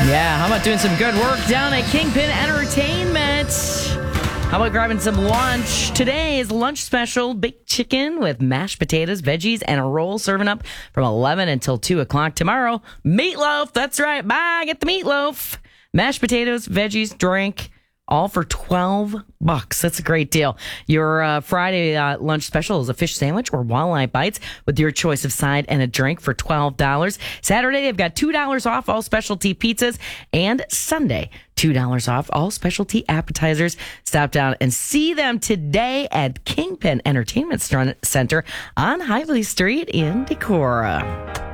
Yeah, how about doing some good work down at Kingpin Entertainment? How about grabbing some lunch? Today's lunch special, baked chicken with mashed potatoes, veggies, and a roll serving up from 11 until 2 o'clock. Tomorrow, meatloaf. That's right. Bye. Get the meatloaf. Mashed potatoes, veggies, drink, all for $12. That's a great deal. Your Friday lunch special is a fish sandwich or walleye bites with your choice of side and a drink for $12. Saturday, they've got $2 off all specialty pizzas. And Sunday, $2 off all specialty appetizers. Stop down and see them today at Kingpin Entertainment Center on Hively Street in Decorah.